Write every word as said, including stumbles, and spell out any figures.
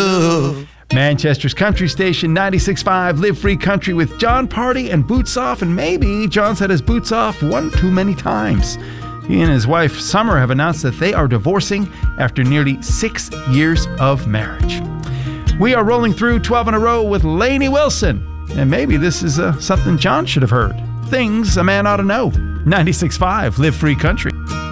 love. Manchester's country station ninety-six point five, Live Free Country with Jon Pardi and Boots Off. And maybe Jon had his boots off one too many times. He and his wife, Summer, have announced that they are divorcing after nearly six years of marriage. We are rolling through twelve in a row with Lainey Wilson. And maybe this is uh, something Jon should have heard. Things a man ought to know. ninety-six point five, Live Free Country.